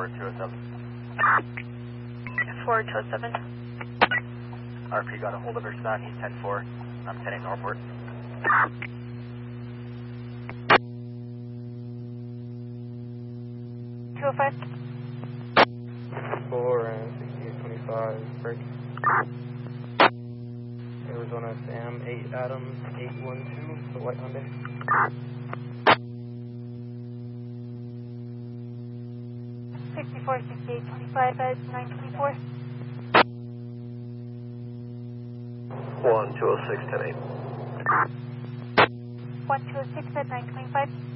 4207. 4207. RP got a hold of her son, he's 10-4. I'm heading northward. Two 05. 4 and 6825, break. Arizona Sam, 8 Adam, 812, the white Hyundai. Sixty-four, 6825 at 924. 1206, 10-8. 1206 at 925.